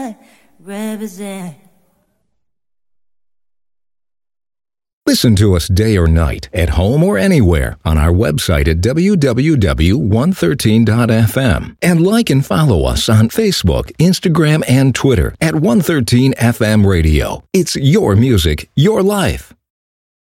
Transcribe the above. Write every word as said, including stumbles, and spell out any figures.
represent, represent. Listen to us day or night, at home or anywhere, on our website at w w w dot one thirteen dot f m. And like and follow us on Facebook, Instagram, and Twitter at one thirteen F M Radio. It's your music, your life.